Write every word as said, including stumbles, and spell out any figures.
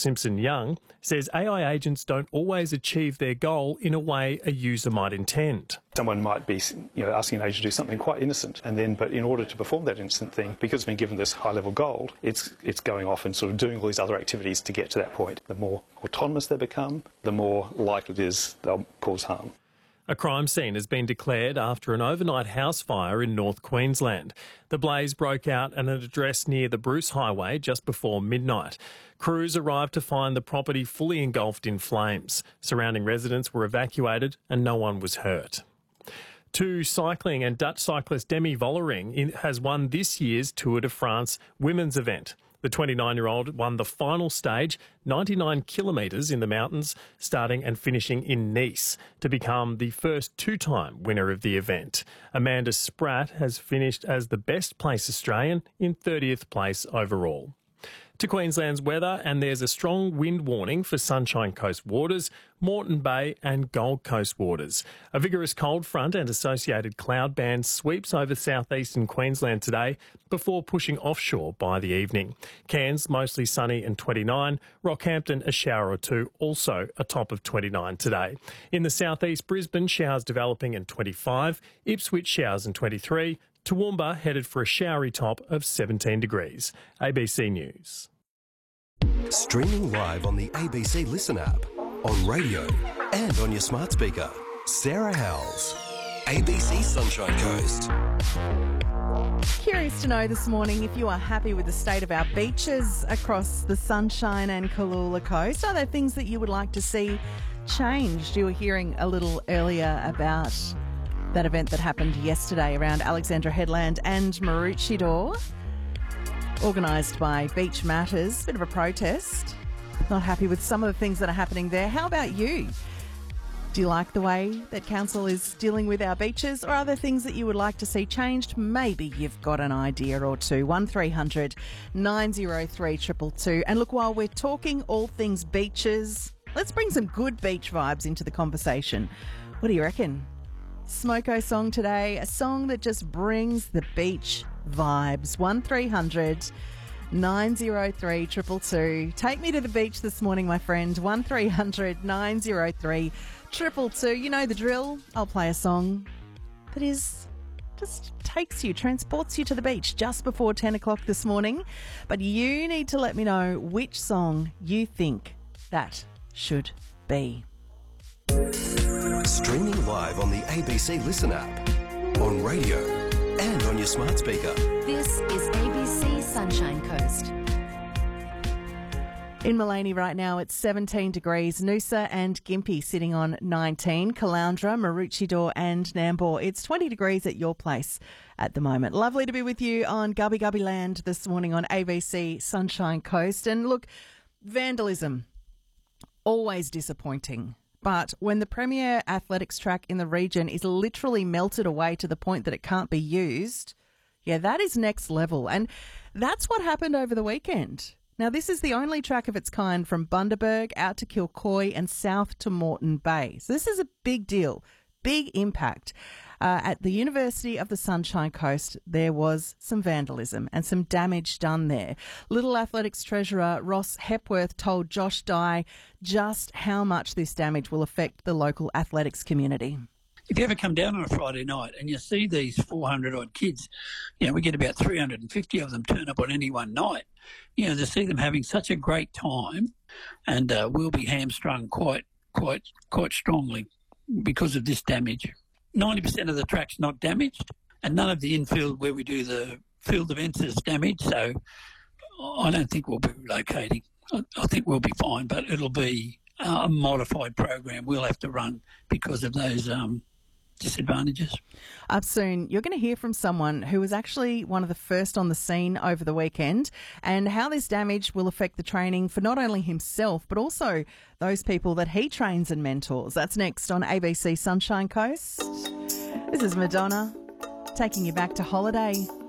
Simpson Young, says A I agents don't always achieve their goal in a way a user might intend. Someone might be, you know, asking an agent to do something quite innocent, and then, but in order to perform that innocent thing, because it's been given this high-level goal, it's it's going off and sort of doing all these other activities to get to that point. The more autonomous they become, the more likely it is they'll cause harm. A crime scene has been declared after an overnight house fire in North Queensland. The blaze broke out at an address near the Bruce Highway just before midnight. Crews arrived to find the property fully engulfed in flames. Surrounding residents were evacuated and no one was hurt. Two cycling, and Dutch cyclist Demi Vollering has won this year's Tour de France women's event. The twenty-nine-year-old won the final stage, ninety-nine kilometres in the mountains, starting and finishing in Nice, to become the first two-time winner of the event. Amanda Spratt has finished as the best-placed Australian in thirtieth place overall. To Queensland's weather, and there's a strong wind warning for Sunshine Coast waters, Moreton Bay and Gold Coast waters. A vigorous cold front and associated cloud band sweeps over southeastern Queensland today before pushing offshore by the evening. Cairns mostly sunny and twenty-nine, Rockhampton a shower or two, also a top of twenty-nine today. In the southeast, Brisbane showers developing and twenty-five, Ipswich showers and twenty-three, Toowoomba headed for a showery top of seventeen degrees. A B C News. Streaming live on the A B C Listen app, on radio and on your smart speaker. Sarah Howells, A B C Sunshine Coast. Curious to know this morning if you are happy with the state of our beaches across the Sunshine and Cooloola coast. Are there things that you would like to see changed? You were hearing a little earlier about that event that happened yesterday around Alexandra Headland and Maroochydore, organised by Beach Matters. Bit of a protest. Not happy with some of the things that are happening there. How about you? Do you like the way that council is dealing with our beaches, or are there things that you would like to see changed? Maybe you've got an idea or two. one three hundred nine oh three two two two. And look, while we're talking all things beaches, let's bring some good beach vibes into the conversation. What do you reckon? Smoko song today, a song that just brings the beach vibes. one three hundred nine oh three two two two. Take me to the beach this morning, my friend. one three hundred nine oh three two two two. You know the drill. I'll play a song that is just takes you, transports you to the beach just before ten o'clock this morning. But you need to let me know which song you think that should be. Streaming live on the A B C Listen app, on radio and on your smart speaker. This is A B C Sunshine Coast. In Maleny right now, it's seventeen degrees. Noosa and Gympie sitting on nineteen. Caloundra, Maroochydore and Nambour. It's twenty degrees at your place at the moment. Lovely to be with you on Gubby Gubby Land this morning on A B C Sunshine Coast. And look, vandalism, always disappointing. But when the premier athletics track in the region is literally melted away to the point that it can't be used, yeah, that is next level. And that's what happened over the weekend. Now, this is the only track of its kind from Bundaberg out to Kilcoy and south to Moreton Bay. So this is a big deal, big impact. Uh, at the University of the Sunshine Coast, there was some vandalism and some damage done there. Little Athletics treasurer Ross Hepworth told Josh Dye just how much this damage will affect the local athletics community. If you ever come down on a Friday night and you see these four hundred odd kids, you know, we get about three hundred fifty of them turn up on any one night, you know, to see them having such a great time, and uh, we'll be hamstrung quite, quite, quite strongly because of this damage. ninety percent of the track's not damaged, and none of the infield where we do the field events is damaged, so I don't think we'll be relocating. I, I think we'll be fine, but it'll be a modified program we'll have to run because of those um, disadvantages. Up soon, you're going to hear from someone who was actually one of the first on the scene over the weekend, and how this damage will affect the training for not only himself but also those people that he trains and mentors. That's next on A B C Sunshine Coast. This is Madonna taking you back to holiday.